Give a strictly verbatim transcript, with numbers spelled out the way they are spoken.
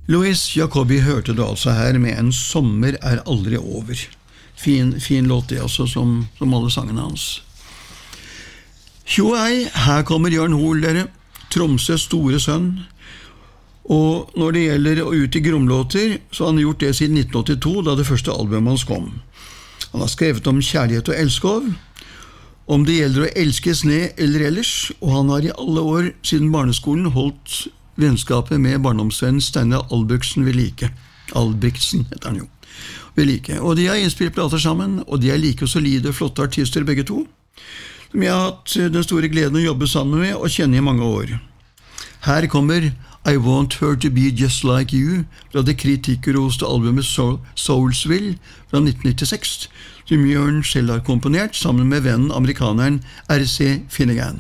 Louis Jacobi hørte du altså her med En sommer er aldri over. Fin, fin låt det altså, som, som alle sangene hans. Tjo ei, her kommer Jørn Hoel, dere. Tromsøs store sønn. Og når det gjelder å ut i gromlåter, så har han gjort det siden nitten åttito, da det første albumet hans kom. Han har skrevet om kjærlighet og elskov, om det gjelder å elskes ned eller ellers, og han har i alle år siden barneskolen holdt vennskapet med barndomsvennen Steinar Albrigtsen ved like. Albrigtsen heter han jo. Ved like. Og de har innspilt plater sammen, og de er like solide, flotte artister begge to, som jeg har hatt den store gleden å jobbe sammen med og kjenne i mange år. Her kommer I Want Her To Be Just Like You fra det kritikerroste albumet Soul, Soulsville fra nitten nittiseks, som Jørn selv har komponert sammen med vennen amerikaneren R C Finnegan.